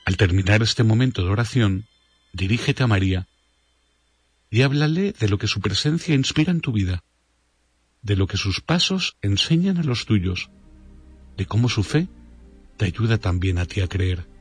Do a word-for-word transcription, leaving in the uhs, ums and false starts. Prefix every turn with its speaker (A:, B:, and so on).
A: Al terminar este momento de oración, dirígete a María y háblale de lo que su presencia inspira en tu vida, de lo que sus pasos enseñan a los tuyos, de cómo su fe te ayuda también a ti a creer.